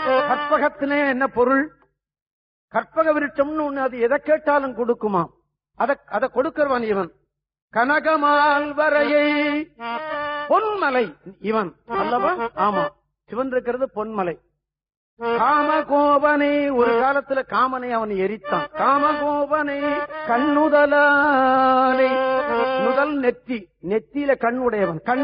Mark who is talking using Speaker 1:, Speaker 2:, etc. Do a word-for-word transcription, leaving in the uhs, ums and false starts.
Speaker 1: கற்பகத்திலே என்ன பொருள்? கற்பக விருட்சம்னு ஒண்ணு, அது எதை கேட்டாலும் கொடுக்குமாம். அத அதை கொடுக்கிறவன் இவன். கனகமால் வரையை பொன்மலை இவன் அல்லவா? ஆமா, சிவன் இருக்கிறது பொன்மலை. காமகோபனை, ஒரு காலத்துல காமனை அவன் எரித்தான். காமகோபனை கண்ணுதலானை, முதல் நெத்தி, நெத்தியில கண்ணுடையவன். கண்